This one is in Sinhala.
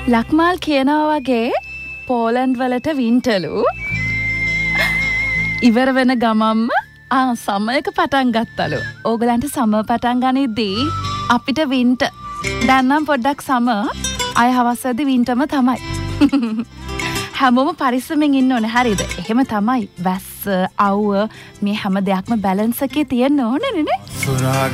ලක්මාල් කියනවා වගේ පෝලන්ඩ් වලට වින්ටලු ඉවර වෙන ගමම්ම සමයක පටන් ගත්තලු. ඕගලන්ට සම පටන් ගනිද්දී අපිට වින්ට දැන්නම් පොඩ්ඩක් සම අය හවස්සද වින්ටම තමයි. හැමෝම පරිස්සමෙන් ඉන්න ඕනේ හරිද? එහෙම තමයි. වැස්ස, අවුව මේ හැම දෙයක්ම බැලන්ස් එකේ තියෙන්න ඕනේ නේ.